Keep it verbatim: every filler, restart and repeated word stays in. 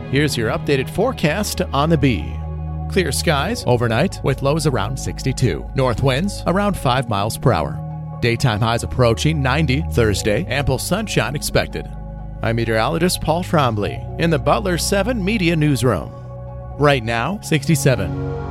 Here's your updated forecast on the Bee. Clear skies overnight with lows around sixty-two. North winds around five miles per hour. Daytime highs approaching ninety Thursday. Ample sunshine expected. I'm meteorologist Paul Trombley in the Butler seven Media Newsroom. Right now, sixty-seven.